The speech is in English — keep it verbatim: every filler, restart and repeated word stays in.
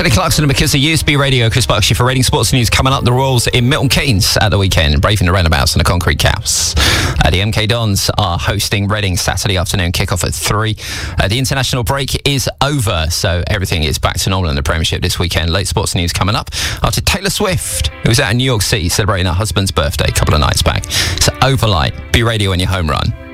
Kelly Clarkson and because of U S B Radio, Chris Buckshire for Reading Sports News. Coming up, the Royals in Milton Keynes at the weekend, braving the roundabouts and the concrete cows. Uh, the M K Dons are hosting Reading Saturday afternoon, kick-off at three. Uh, the international break is over, so everything is back to normal in the Premiership this weekend. Late sports news coming up after Taylor Swift, who was out in New York City celebrating her husband's birthday a couple of nights back. So Overlight, B Radio in your home run.